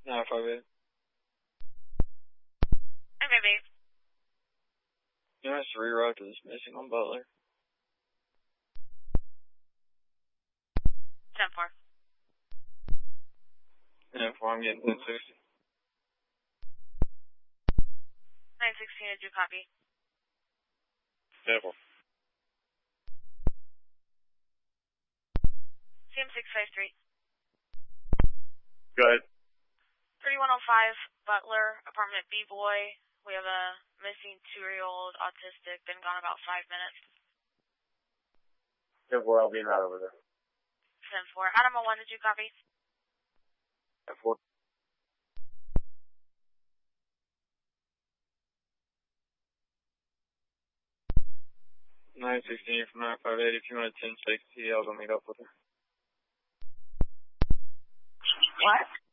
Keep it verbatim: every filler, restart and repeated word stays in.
nine five eight. Hey, baby. You want us to reroute to this missing on Butler? ten four. ten four, I'm getting ten sixty. nine sixteen, did you copy? ten four. C M six five three. Go ahead. thirty-one oh five, Butler, apartment B-Boy. We have a missing two-year-old autistic, been gone about five minutes. ten four, I'll be right over there. ten four. Adam one, did you copy? ten four. nine sixteen from nine five eight. If you want a ten sixty, I'll go meet up with her. What?